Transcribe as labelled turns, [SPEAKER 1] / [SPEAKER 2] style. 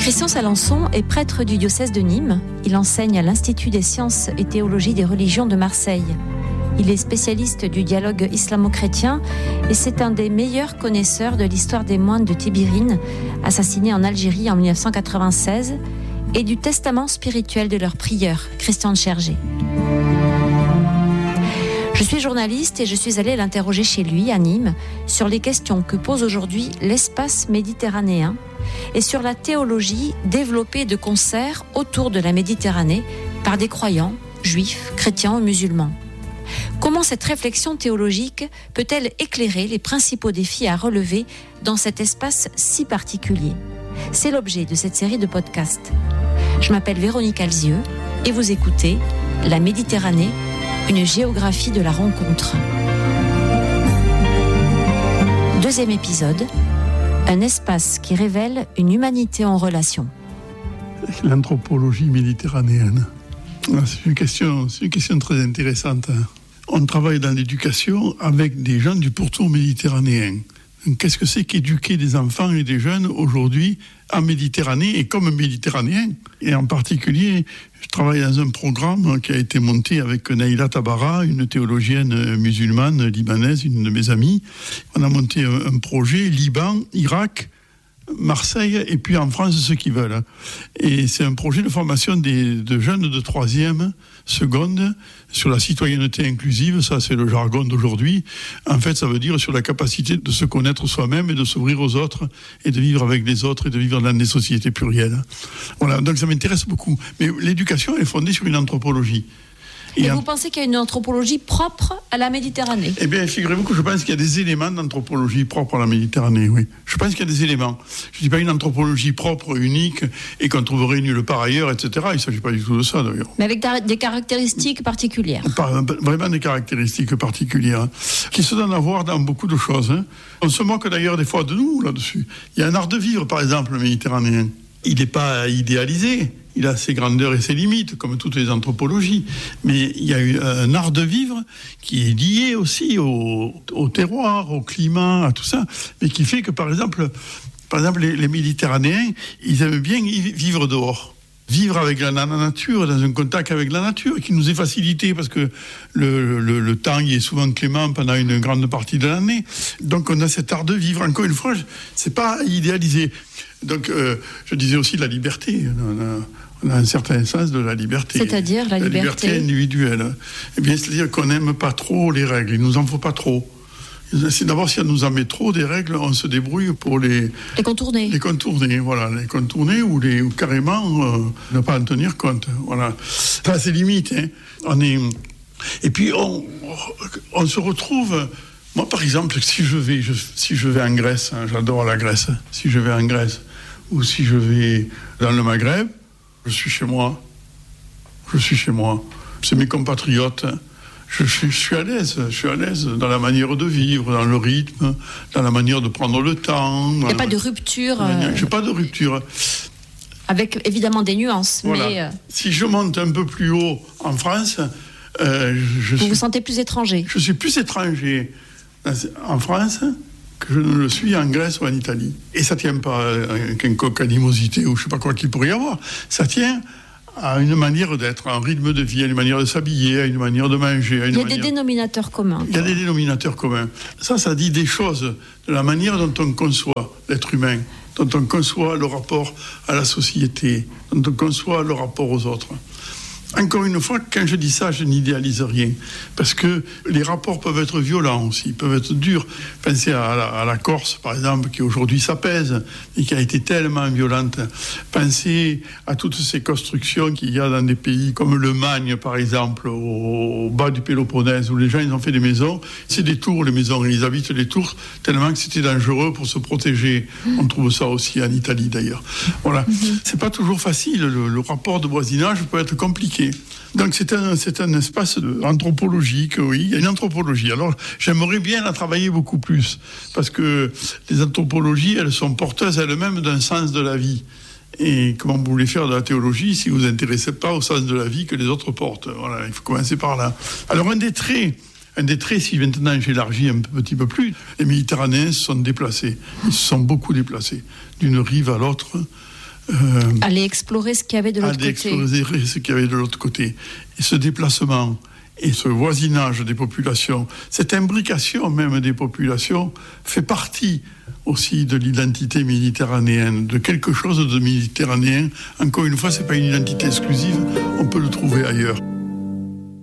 [SPEAKER 1] Christian Salençon est prêtre du diocèse de Nîmes. Il enseigne à l'Institut des sciences et théologie des religions de Marseille. Il est spécialiste du dialogue islamo-chrétien et c'est un des meilleurs connaisseurs de l'histoire des moines de Tibérine, assassinés en Algérie en 1996, et du testament spirituel de leur prieur, Christian de Chergé. Je suis journaliste et je suis allée l'interroger chez lui, à Nîmes, sur les questions que pose aujourd'hui l'espace méditerranéen et sur la théologie développée de concert autour de la Méditerranée par des croyants, juifs, chrétiens ou musulmans. Comment cette réflexion théologique peut-elle éclairer les principaux défis à relever dans cet espace si particulier ? C'est l'objet de cette série de podcasts. Je m'appelle Véronique Alzieux et vous écoutez La Méditerranée, une géographie de la rencontre. Deuxième épisode, un espace qui révèle une humanité en relation.
[SPEAKER 2] L'anthropologie méditerranéenne. C'est une question très intéressante. On travaille dans l'éducation avec des gens du pourtour méditerranéen. Qu'est-ce que c'est qu'éduquer des enfants et des jeunes aujourd'hui en Méditerranée et comme méditerranéens ? Et en particulier, je travaille dans un programme qui a été monté avec Naïla Tabara, une théologienne musulmane libanaise, une de mes amies. On a monté un projet Liban, Irak, Marseille et puis en France ceux qui veulent. Et c'est un projet de formation de jeunes de 3e, seconde, sur la citoyenneté inclusive, ça c'est le jargon d'aujourd'hui. En fait, ça veut dire sur la capacité de se connaître soi-même et de s'ouvrir aux autres et de vivre avec les autres et de vivre dans des sociétés plurielles. Voilà, donc ça m'intéresse beaucoup. Mais l'éducation est fondée sur une anthropologie.
[SPEAKER 1] Et vous pensez qu'il y a une anthropologie propre à la Méditerranée ?
[SPEAKER 2] Eh bien, figurez-vous que je pense qu'il y a des éléments d'anthropologie propre à la Méditerranée, oui. Je pense qu'il y a des éléments. Je ne dis pas une anthropologie propre, unique, et qu'on trouverait nulle part ailleurs, etc. Il ne s'agit pas du tout de ça, d'ailleurs.
[SPEAKER 1] Mais avec des caractéristiques particulières.
[SPEAKER 2] Vraiment des caractéristiques particulières, qui se donnent à voir dans beaucoup de choses. On se moque d'ailleurs des fois de nous, là-dessus. Il y a un art de vivre, par exemple, méditerranéen. Il n'est pas idéalisé. Il a ses grandeurs et ses limites, comme toutes les anthropologies. Mais il y a eu un art de vivre qui est lié aussi au terroir, au climat, à tout ça. Mais qui fait que, par exemple les Méditerranéens, ils aiment bien vivre dehors. Vivre avec la nature, dans un contact avec la nature, qui nous est facilité parce que le temps y est souvent clément pendant une grande partie de l'année. Donc on a cet art de vivre. Encore une fois, c'est pas idéalisé. Donc je disais aussi la liberté. On a un certain sens de la liberté.
[SPEAKER 1] C'est-à-dire la liberté
[SPEAKER 2] individuelle. Eh bien, c'est-à-dire qu'on n'aime pas trop les règles. Il nous en faut pas trop. C'est d'abord, si on nous en met trop des règles, on se débrouille pour les contourner. Les contourner, voilà. Les contourner ou carrément ne pas en tenir compte. Voilà. Ça, c'est limite. Hein. Et puis, on se retrouve... Moi, par exemple, si je vais en Grèce, hein, j'adore la Grèce. Si je vais en Grèce ou si je vais dans le Maghreb, je suis chez moi. C'est mes compatriotes. Je suis à l'aise dans la manière de vivre, dans le rythme, dans la manière de prendre le temps.
[SPEAKER 1] Il n'y a pas de rupture.
[SPEAKER 2] Je n'ai pas de rupture.
[SPEAKER 1] Avec évidemment des nuances.
[SPEAKER 2] Voilà.
[SPEAKER 1] Mais
[SPEAKER 2] si je monte un peu plus haut en France,
[SPEAKER 1] vous sentez plus étranger.
[SPEAKER 2] Je suis plus étranger en France que je ne le suis en Grèce ou en Italie. Et ça ne tient pas à quelconque animosité ou je ne sais pas quoi qu'il pourrait y avoir. Ça tient à une manière d'être, à un rythme de vie, à une manière de s'habiller, à une manière de manger.
[SPEAKER 1] Il y a des dénominateurs communs.
[SPEAKER 2] Il y a des dénominateurs communs. Ça dit des choses de la manière dont on conçoit l'être humain, dont on conçoit le rapport à la société, dont on conçoit le rapport aux autres. Encore une fois, quand je dis ça, je n'idéalise rien. Parce que les rapports peuvent être violents aussi, peuvent être durs. Pensez à la Corse, par exemple, qui aujourd'hui s'apaise, et qui a été tellement violente. Pensez à toutes ces constructions qu'il y a dans des pays comme le Magne, par exemple, au bas du Péloponnèse, où les gens ils ont fait des maisons. C'est des tours, les maisons, ils habitent les tours, tellement que c'était dangereux pour se protéger. On trouve ça aussi en Italie, d'ailleurs. Voilà. C'est pas toujours facile. Le rapport de voisinage peut être compliqué. Donc c'est un espace anthropologique, oui, il y a une anthropologie. Alors j'aimerais bien la travailler beaucoup plus, parce que les anthropologies, elles sont porteuses elles-mêmes d'un sens de la vie. Et comment vous voulez faire de la théologie si vous ne vous intéressez pas au sens de la vie que les autres portent ? Voilà, il faut commencer par là. Alors un des traits, si maintenant j'élargis un petit peu plus, les Méditerranéens se sont déplacés. Ils se sont beaucoup déplacés, d'une rive à l'autre.
[SPEAKER 1] aller explorer ce qu'il y avait de l'autre côté.
[SPEAKER 2] Explorer ce qu'il y avait de l'autre côté. Et ce déplacement et ce voisinage des populations, cette imbrication même des populations, fait partie aussi de l'identité méditerranéenne, de quelque chose de méditerranéen. Encore une fois, ce n'est pas une identité exclusive, on peut le trouver ailleurs.